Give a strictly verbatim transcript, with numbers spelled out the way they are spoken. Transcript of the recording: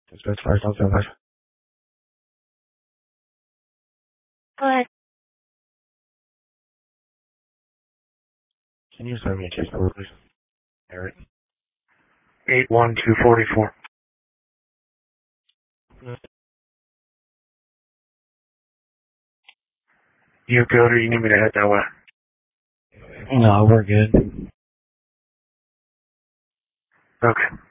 Dispatch five seven seven five. Go ahead. Can you send me a case number, please? Eric. eight one two four four. You good or you need me to head that way? No, we're good. Okay.